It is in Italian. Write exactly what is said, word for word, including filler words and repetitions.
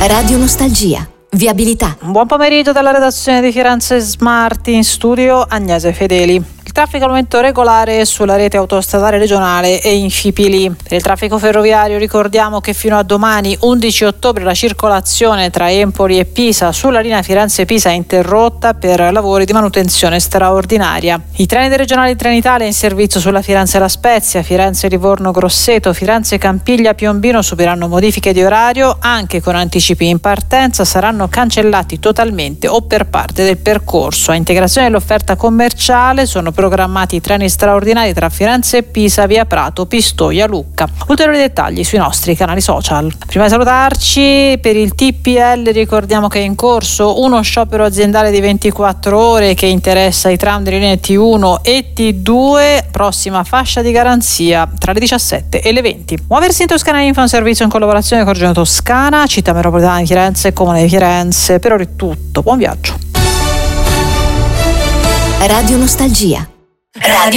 Radio Nostalgia. Viabilità. Un buon pomeriggio dalla redazione di Firenze Smart, in studio Agnese Fedeli. Il traffico al momento regolare sulla rete autostradale regionale e in Fipili. Per il traffico ferroviario ricordiamo che fino a domani undici ottobre la circolazione tra Empoli e Pisa sulla linea Firenze-Pisa è interrotta per lavori di manutenzione straordinaria. I treni dei regionali Trenitalia in servizio sulla Firenze-La Spezia, Firenze-Livorno-Grosseto, Firenze-Campiglia-Piombino subiranno modifiche di orario anche con anticipi in partenza, saranno cancellati totalmente o per parte del percorso. A integrazione dell'offerta commerciale sono programmati treni straordinari tra Firenze e Pisa, via Prato, Pistoia, Lucca. Ulteriori dettagli sui nostri canali social. Prima di salutarci, per il T P L ricordiamo che è in corso uno sciopero aziendale di ventiquattro ore che interessa i tram delle linee T uno e T due, prossima fascia di garanzia tra le diciassette e le venti. Muoversi in Toscana Info, un servizio in collaborazione con Regione Toscana, Città Metropolitana di Firenze e Comune di Firenze. Per ora è tutto, buon viaggio. Radio Nostalgia. Radio